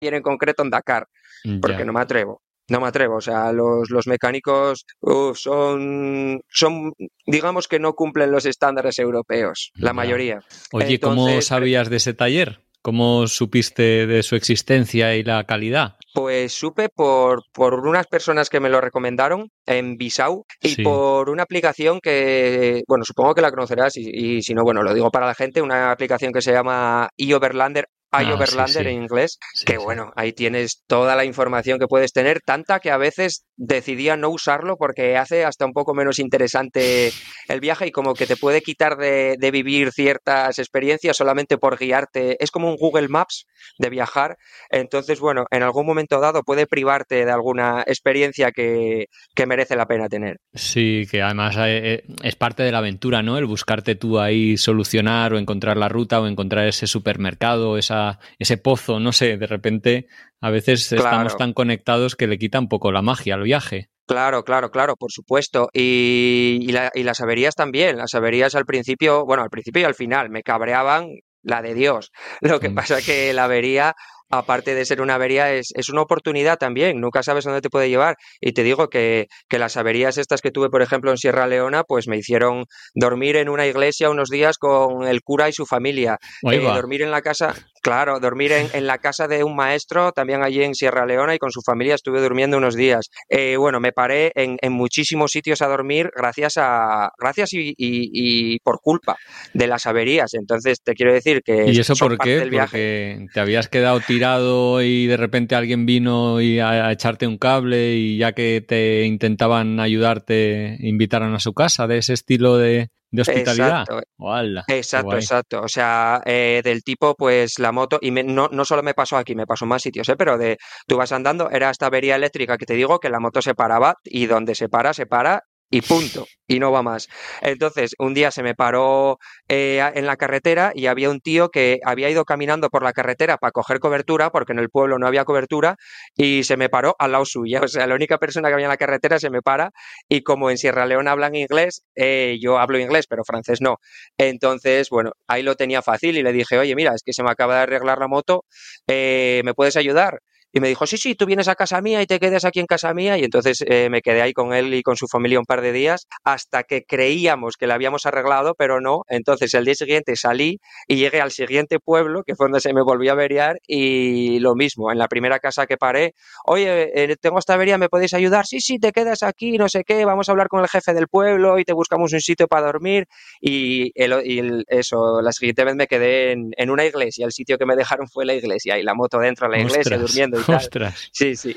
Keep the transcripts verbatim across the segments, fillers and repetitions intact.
y en concreto en Dakar, porque Ya. no me atrevo. No me atrevo, o sea, los, los mecánicos uf, son, son, digamos que no cumplen los estándares europeos, la Ya. mayoría. Oye, ¿cómo Entonces, pre- sabías de ese taller? ¿Cómo supiste de su existencia y la calidad? pues supe por, por unas personas que me lo recomendaron en Bissau y Sí, por una aplicación que, bueno, supongo que la conocerás y, y si no, bueno, lo digo para la gente, una aplicación que se llama iOverlander, ah, sí, iOverlander sí, en inglés, que sí, sí. bueno, ahí tienes toda la información que puedes tener, tanta que a veces decidía no usarlo porque hace hasta un poco menos interesante el viaje y como que te puede quitar de, de vivir ciertas experiencias solamente por guiarte. Es como un Google Maps de viajar. Entonces, bueno, en algún momento dado puede privarte de alguna experiencia que, que merece la pena tener. Sí, que además eh, es parte de la aventura, ¿no? El buscarte tú ahí solucionar o encontrar la ruta o encontrar ese supermercado, esa, ese pozo, no sé, de repente a veces estamos Claro, tan conectados que le quita un poco la magia al viaje. claro, claro, claro, por supuesto. Y, y, la- y las averías también. Las averías al principio, bueno, al principio y al final, me cabreaban la de Dios. Lo que Hombre. pasa que la avería, aparte de ser una avería, es, es una oportunidad también. Nunca sabes dónde te puede llevar. Y te digo que, que las averías estas que tuve, por ejemplo, en Sierra Leona, pues me hicieron dormir en una iglesia unos días con el cura y su familia. Ahí Eh, va. dormir en la casa, claro, dormir en, en la casa de un maestro, también allí en Sierra Leona, y con su familia estuve durmiendo unos días. Eh, bueno, me paré en, en, muchísimos sitios a dormir gracias a gracias y, y, y, por culpa de las averías. Entonces te quiero decir que ¿Y eso son por parte qué? del viaje. Porque te habías quedado tirado y de repente alguien vino y a, a echarte un cable y ya que te intentaban ayudarte, invitaron a su casa de ese estilo de, de hospitalidad. Exacto, ¡Hala! ¡Qué exacto, guay! exacto. O sea, eh, del tipo, pues la moto, y me- no, no solo me pasó aquí, me pasó en más sitios, ¿eh? Pero de tú vas andando, era esta avería eléctrica que te digo que la moto se paraba y donde se para, se para y punto, y no va más. Entonces, un día se me paró eh, a- en la carretera y había un tío que había ido caminando por la carretera para coger cobertura, porque en el pueblo no había cobertura, y se me paró al lado suya. O sea, la única persona que había en la carretera se me para y como en Sierra Leona hablan inglés, eh, yo hablo inglés, pero francés no. Entonces, bueno, ahí lo tenía fácil y le dije, oye, mira, es que se me acaba de arreglar la moto, eh, ¿me puedes ayudar? Y me dijo, sí, sí, tú vienes a casa mía y te quedas aquí en casa mía. Y entonces eh, me quedé ahí con él y con su familia un par de días hasta que creíamos que la habíamos arreglado, pero no. Entonces el día siguiente salí y llegué al siguiente pueblo, que fue donde se me volvió a averiar, y lo mismo, en la primera casa que paré, oye, eh, tengo esta avería, ¿me podéis ayudar? Sí, sí, te quedas aquí, no sé qué, vamos a hablar con el jefe del pueblo y te buscamos un sitio para dormir. Y, el, y el, eso, la siguiente vez me quedé en, en una iglesia, el sitio que me dejaron fue la iglesia y la moto dentro de la iglesia ¡Ostras! durmiendo y tal. ¡Ostras! Sí, sí,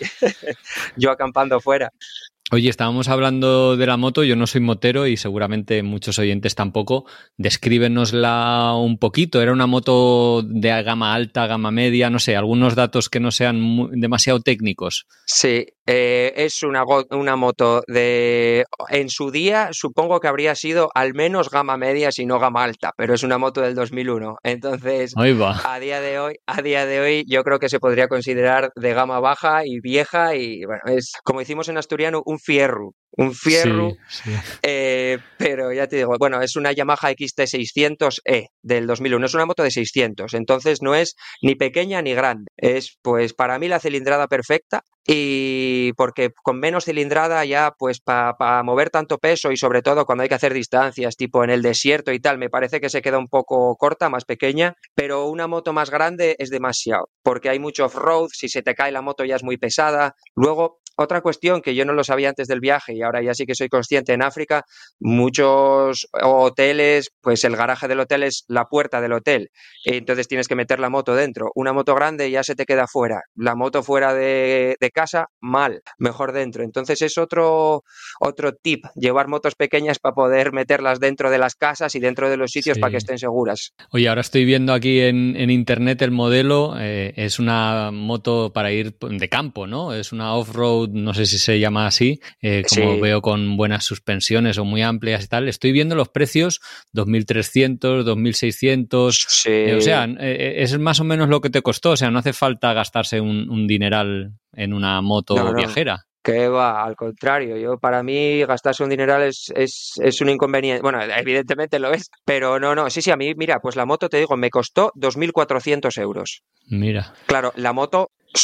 yo acampando fuera. Oye, estábamos hablando de la moto, yo no soy motero y seguramente muchos oyentes tampoco. Descríbenosla un poquito. ¿Era una moto de gama alta, gama media? No sé, algunos datos que no sean muy, demasiado técnicos. Sí, eh, es una, go- una moto de... En su día supongo que habría sido al menos gama media, si no gama alta, pero es una moto del dos mil uno. Entonces, Ahí va. a día de hoy, a día de hoy yo creo que se podría considerar de gama baja y vieja y, bueno, es como decimos en asturiano, un fierro. Un Sí, fierro. sí. Eh, pero ya te digo, bueno, es una Yamaha X T seiscientos E del dos mil uno, es una moto de seiscientos, entonces no es ni pequeña ni grande, es pues para mí la cilindrada perfecta y porque con menos cilindrada ya pues para pa mover tanto peso y sobre todo cuando hay que hacer distancias tipo en el desierto y tal, me parece que se queda un poco corta, más pequeña, pero una moto más grande es demasiado, porque hay mucho off-road, si se te cae la moto ya es muy pesada, luego... Otra cuestión que yo no lo sabía antes del viaje y ahora ya sí que soy consciente, en África muchos hoteles, pues el garaje del hotel es la puerta del hotel, entonces tienes que meter la moto dentro. Una moto grande ya se te queda fuera, la moto fuera de, de casa, mal, mejor dentro. Entonces es otro, otro tip, llevar motos pequeñas para poder meterlas dentro de las casas y dentro de los sitios para que Sí. estén seguras. Oye, ahora estoy viendo aquí en, en internet el modelo. Eh, es una moto para ir de campo, ¿no? Es una off-road, no sé si se llama así, eh, como Sí, veo con buenas suspensiones o muy amplias y tal. Estoy viendo los precios, dos mil trescientos, dos mil seiscientos. Eh, o sea, sí. eh, es más o menos lo que te costó. O sea, no hace falta gastarse un, un dineral en una No, moto no. viajera. Que va, al contrario, yo para mí gastarse un dineral es, es, es un inconveniente. Bueno, evidentemente lo es, pero no, no. Sí, sí, a mí, mira, pues la moto, te digo, me costó dos mil cuatrocientos euros. Mira. Claro, la moto